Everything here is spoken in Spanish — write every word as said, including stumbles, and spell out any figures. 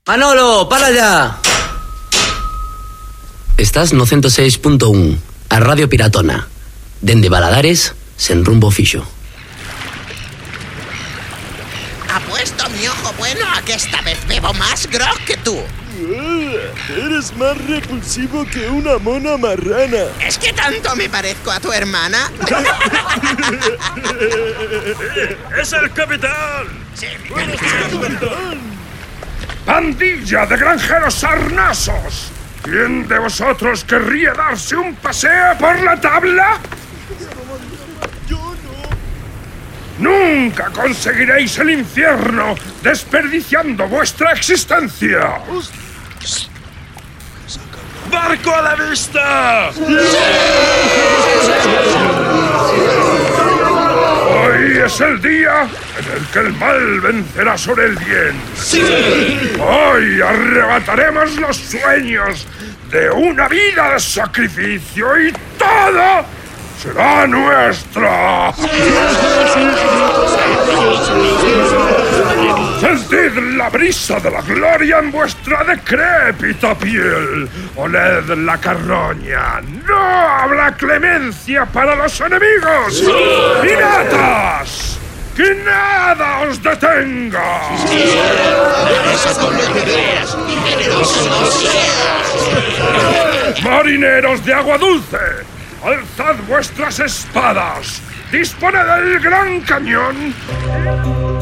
Manolo, para ya. Estás no ciento seis punto uno, a Radio Piratona. Dende Baladares, sen rumbo fixo. Apuesto mi ojo bueno a que esta vez bebo más grog que tú. Eres más repulsivo que una mona marrana. ¿Es que tanto me parezco a tu hermana? ¡Es el capitán! Sí, ¡Buenos días, capitán! ¡Pandilla de granjeros sarnosos! ¿Quién de vosotros querría darse un paseo por la tabla? Yo no. ¡Nunca conseguiréis el infierno desperdiciando vuestra existencia! ¡Barco a la vista! Hoy es el día en el que el mal vencerá sobre el bien. Hoy arrebataremos los sueños de una vida de sacrificio y todo será nuestro. Sentid la brisa de la gloria en vuestra decrépita piel. Oled la carroña. No habrá clemencia para los enemigos. ¡Piratas! ¡Que nada os detenga! ¡Marineros de agua dulce! ¡Alzad vuestras espadas! ¡Disponed del gran cañón!